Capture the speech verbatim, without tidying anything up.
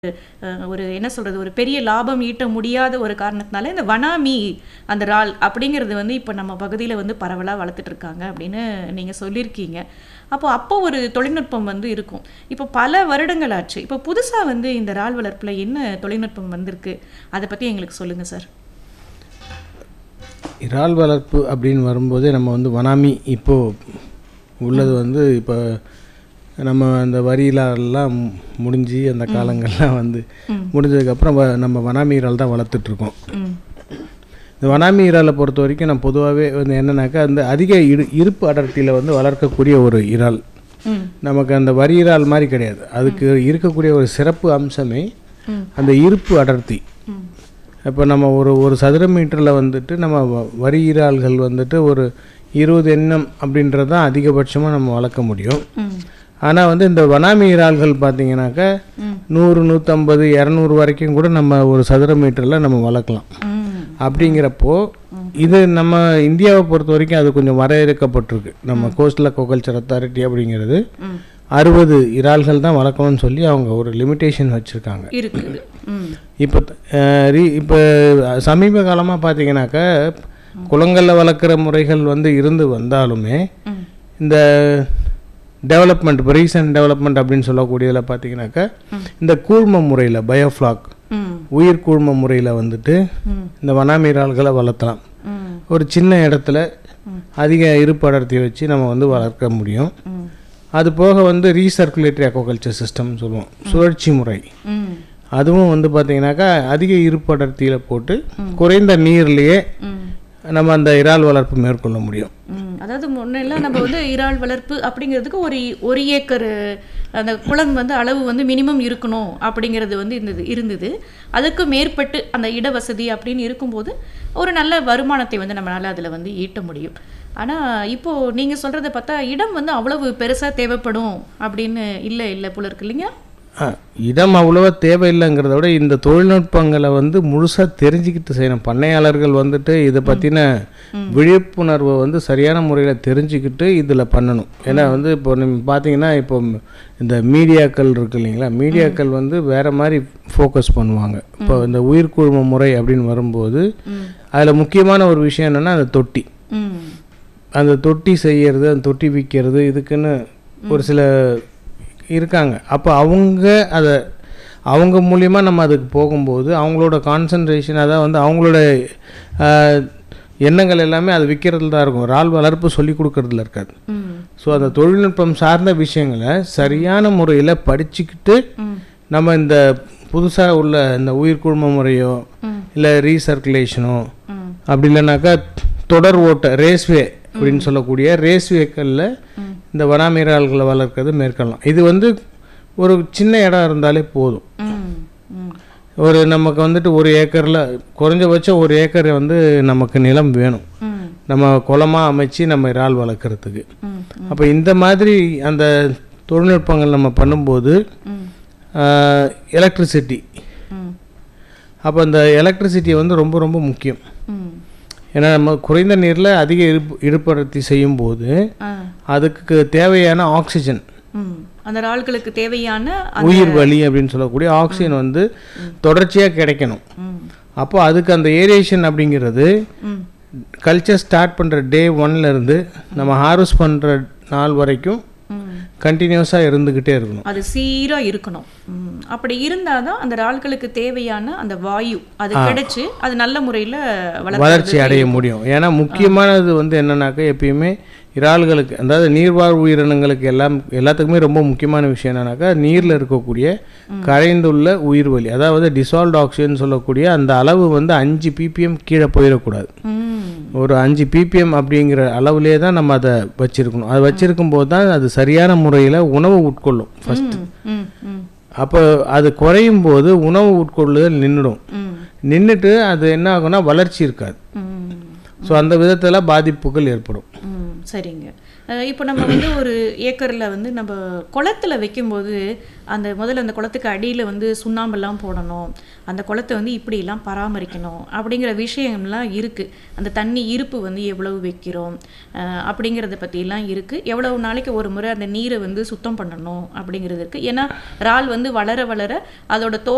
அஹ் ஒரு என்ன சொல்றது ஒரு பெரிய லாபம் ஈட்ட முடியாத ஒரு காரணத்தினால இந்த வனாமி அந்த இறால் அப்படிங்கிறது வந்து இப்போ நம்ம பகுதியில் வந்து பரவலாக வளர்த்துட்டு இருக்காங்க அப்படின்னு நீங்கள் சொல்லியிருக்கீங்க. அப்போ அப்போ ஒரு தொழில்நுட்பம் வந்து இருக்கும். இப்போ பல வருடங்கள் ஆச்சு. இப்போ புதுசாக வந்து இந்த இறால் வளர்ப்பில் என்ன தொழில்நுட்பம் வந்திருக்கு, அதை பற்றி எங்களுக்கு சொல்லுங்கள் சார். இறால் வளர்ப்பு அப்படின்னு வரும்போது நம்ம வந்து வனாமி இப்போது உள்ளது வந்து இப்போ நம்ம அந்த வரியிலாம் முடிஞ்சு அந்த காலங்கள்லாம் வந்து முடிஞ்சதுக்கப்புறம் வ நம்ம வனாமி இறால் தான் வளர்த்துட்ருக்கோம். இந்த வனாமி இறாலை பொறுத்த வரைக்கும் நம்ம பொதுவாகவே வந்து என்னன்னாக்கா அந்த அதிக இரு இருப்பு அடர்த்தியில் வந்து வளர்க்கக்கூடிய ஒரு இறால். நமக்கு அந்த வரி இறால் மாதிரி கிடையாது. அதுக்கு இருக்கக்கூடிய ஒரு சிறப்பு அம்சமே அந்த இருப்பு அடர்த்தி. இப்போ நம்ம ஒரு ஒரு சதுர மீட்டரில் வந்துட்டு நம்ம வரி இறால்கள் வந்துட்டு ஒரு இருபது எண்ணம் அப்படின்றது தான் அதிகபட்சமாக நம்ம வளர்க்க முடியும். ஆனால் வந்து இந்த வனாமி இறால்கள் பார்த்தீங்கன்னாக்கா நூறு நூற்றம்பது இரநூறு வரைக்கும் கூட நம்ம ஒரு சதுர மீட்டரில் நம்ம வளர்க்கலாம். அப்படிங்கிறப்போ இது நம்ம இந்தியாவை பொறுத்த வரைக்கும் அது கொஞ்சம் வரையறுக்கப்பட்டிருக்கு. நம்ம கோஸ்டல் அக்வாகல்ச்சர் அத்தாரிட்டி அப்படிங்கிறது அறுபது இறால்கள் தான் வளர்க்கணும்னு சொல்லி அவங்க ஒரு லிமிட்டேஷன் வச்சுருக்காங்க. இப்போ இப்போ சமீப காலமாக பார்த்தீங்கன்னாக்கா குளங்களில் வளர்க்குற முறைகள் வந்து இருந்து வந்தாலுமே இந்த டெவலப்மெண்ட் இப்போ ரீசன்ட் டெவலப்மெண்ட் அப்படின்னு சொல்லக்கூடியதில் பார்த்தீங்கன்னாக்கா இந்த கூழ்ம முறையில் பயோஃப்ளாக் உயிர் கூழ்ம முறையில் வந்துட்டு இந்த வனாமி இறால்களை வளர்த்தலாம். ஒரு சின்ன இடத்துல அதிக இருப்பு அடர்த்தியை வச்சு நம்ம வந்து வளர்க்க முடியும். அது போக வந்து ரீசர்க்குலேட்டரி அக்வாகல்ச்சர் சிஸ்டம் சொல்லுவோம், சுழற்சி முறை. அதுவும் வந்து பார்த்தீங்கன்னாக்கா அதிக இருப்பு அடர்த்தியில் போட்டு குறைந்த நீர்லேயே நம்ம அந்த இறால் வளர்ப்பு மேற்கொள்ள முடியும். அதாவது முன்னெல்லாம் நம்ம வந்து இறால் வளர்ப்பு அப்படிங்கிறதுக்கு ஒரு ஒரு ஏக்கர் அந்த குளம் வந்து அளவு வந்து மினிமம் இருக்கணும் அப்படிங்கிறது வந்து இருந்தது இருந்தது அதுக்கு மேற்பட்டு அந்த இட வசதி அப்படின்னு இருக்கும்போது ஒரு நல்ல வருமானத்தை வந்து நம்மளால் அதில் வந்து ஈட்ட முடியும். ஆனால் இப்போது நீங்கள் சொல்கிறத பார்த்தா இடம் வந்து அவ்வளவு பெருசாக தேவைப்படும் அப்படின்னு இல்லை இல்லை போல இருக்கு இல்லைங்க. இடம் அவ்வளோவா தேவையில்லைங்கிறத விட இந்த தொழில்நுட்பங்களை வந்து முழுசாக தெரிஞ்சுக்கிட்டு செய்யணும். பண்ணையாளர்கள் வந்துட்டு இதை பற்றின விழிப்புணர்வை வந்து சரியான முறையில் தெரிஞ்சுக்கிட்டு இதில் பண்ணணும். ஏன்னா வந்து இப்போ நீங்கள் பார்த்தீங்கன்னா இப்போ இந்த மீடியாக்கள் இருக்கு இல்லைங்களா, மீடியாக்கள் வந்து வேறு மாதிரி ஃபோக்கஸ் பண்ணுவாங்க. இப்போ இந்த உயிர்கூழ்ம முறை அப்படின்னு வரும்போது அதில் முக்கியமான ஒரு விஷயம் என்னென்னா அந்த தொட்டி அந்த தொட்டி செய்கிறது அந்த தொட்டி விற்கிறது இதுக்குன்னு ஒரு சில இருக்காங்க. அப்போ அவங்க அதை அவங்க மூலியமாக நம்ம அதுக்கு போகும்போது அவங்களோட கான்சன்ட்ரேஷன் அதான் வந்து அவங்களோட எண்ணங்கள் எல்லாமே அது விற்கிறதுல தான் இருக்கும். இறால் வளர்ப்பு சொல்லி கொடுக்கறதுல இருக்காது. ஸோ அந்த தொழில்நுட்பம் சார்ந்த விஷயங்களை சரியான முறையில் படிச்சுக்கிட்டு நம்ம இந்த புதுசாக உள்ள இந்த உயிர்கூழ்ம முறையோ இல்லை ரீசர்க்குலேஷனோ அப்படி இல்லைனாக்கா தொடர் ஓட்ட ரேஸ்வே அப்படின்னு சொல்லக்கூடிய ரேஸ்வேக்களில் இந்த வனாமி இறால்களை வளர்க்கறது மேற்கொள்ளலாம். இது வந்து ஒரு சின்ன இடம் இருந்தாலே போதும். ஒரு நமக்கு வந்துட்டு ஒரு ஏக்கரில் குறைஞ்சபட்சம் ஒரு ஏக்கர் வந்து நமக்கு நிலம் வேணும் நம்ம குளமாக அமைச்சு நம்ம இறால் வளர்க்குறதுக்கு. அப்போ இந்த மாதிரி அந்த தொழில்நுட்பங்கள் நம்ம பண்ணும்போது எலக்ட்ரிசிட்டி அப்போ அந்த எலக்ட்ரிசிட்டி வந்து ரொம்ப ரொம்ப முக்கியம். ஏன்னா நம்ம குறைந்த நீரில் அதிக இருப்பு இருப்படர்த்தி செய்யும்போது அதுக்கு தேவையான ஆக்சிஜன் அந்த இறால்களுக்கு தேவையான உயிர் வலி அப்படின்னு சொல்லக்கூடிய ஆக்சிஜன் வந்து தொடர்ச்சியாக கிடைக்கணும். அப்போ அதுக்கு அந்த ஏரியேஷன் அப்படிங்கிறது கல்ச்சர் ஸ்டார்ட் பண்ணுற டே ஒன்லேருந்து நம்ம ஹார்வெஸ்ட் பண்ணுற நாள் வரைக்கும் கண்டினியூஸாக இருந்துக்கிட்டே இருக்கணும். அது சீராக இருக்கணும். அப்படி இருந்தால் தான் அந்த இறால்களுக்கு தேவையான அந்த வாயு அது கிடைச்சி அது நல்ல முறையில் வளர்ச்சி அடைய முடியும். ஏன்னா முக்கியமானது வந்து என்னன்னாக்கா எப்பயுமே இறால்களுக்கு அதாவது நீர்வாழ் உயிரினங்களுக்கு எல்லாம் எல்லாத்துக்குமே ரொம்ப முக்கியமான விஷயம் என்னன்னாக்கா நீரில் இருக்கக்கூடிய கரைந்துள்ள உயிர்வலி அதாவது டிசால்வ்ட் ஆக்சிஜன் சொல்லக்கூடிய அந்த அளவு வந்து அஞ்சு பிபிஎம் கீழே போயிடக்கூடாது. ஒரு அஞ்சு பிபிஎம் அப்படிங்கிற அளவுலேயே தான் நம்ம அதை வச்சுருக்கணும். அதை வச்சுருக்கும் போது தான் அது சரியான முறையில் உணவு உட்கொள்ளும் ஃபஸ்ட்டு. அப்போ அது குறையும் போது உணவு உட்கொள்ளுதல் நின்றுடும். நின்றுட்டு அது என்ன ஆகும்னா வளர்ச்சி இருக்காது. ஸோ அந்த விதத்தில் பாதிப்புகள் ஏற்படும். சரிங்க. இப்போ நம்ம வந்து ஒரு ஏக்கரில் வந்து நம்ம குளத்தில் வைக்கும்போது அந்த முதல்ல அந்த குளத்துக்கு அடியில் வந்து சுண்ணாம்பெல்லாம் போடணும், அந்த குளத்தை வந்து இப்படிலாம் பராமரிக்கணும் அப்படிங்கிற விஷயம்லாம் இருக்குது. அந்த தண்ணி இருப்பு வந்து எவ்வளவு வைக்கிறோம் அப்படிங்கிறத பற்றிலாம் இருக்குது. எவ்வளவு நாளைக்கு ஒரு முறை அந்த நீரை வந்து சுத்தம் பண்ணணும் அப்படிங்கிறது இருக்குது. ஏன்னா இறால் வந்து வளர வளர அதோட தோ